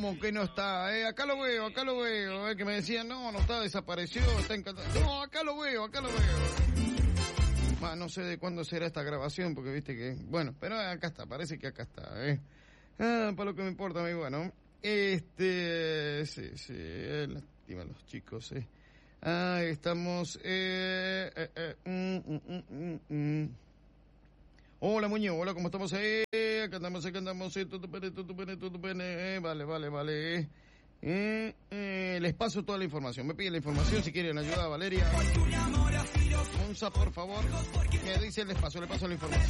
¿Cómo que no está? Acá lo veo. Que me decían, no está, desapareció, está encantado. No, acá lo veo. No sé de cuándo será esta grabación, porque viste que... Bueno, pero acá está, parece que acá está, para lo que me importa a mí, bueno. Sí, lástima los chicos, estamos, Hola, Muñoz, hola, ¿cómo estamos? Acá andamos, todo pene, vale. Les paso toda la información. Me piden la información si quieren ayuda, Valeria. Monza, por favor. Me dice, les paso la información.